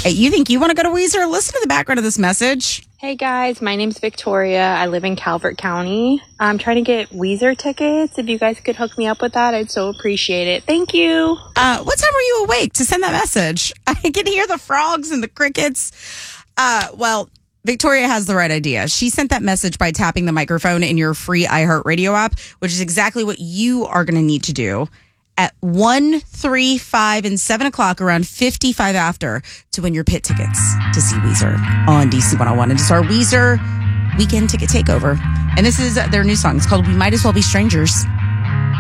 Hey, you think you want to go to Weezer? Listen to the background of this message. Hey guys, my name's Victoria. I live in Calvert County. I'm trying to get Weezer tickets. If you guys could hook me up with that, I'd so appreciate it. Thank you. What time were you awake to send that message? I can hear the frogs and the crickets. Well, Victoria has the right idea. She sent that message by tapping the microphone in your free iHeartRadio app, which is exactly what you are going to need to do at 1, 3, 5, and 7 o'clock, around 55 after, to win your pit tickets to see Weezer on DC 101. And it's our Weezer weekend ticket takeover. And this is their new song. It's called We Might As Well Be Strangers.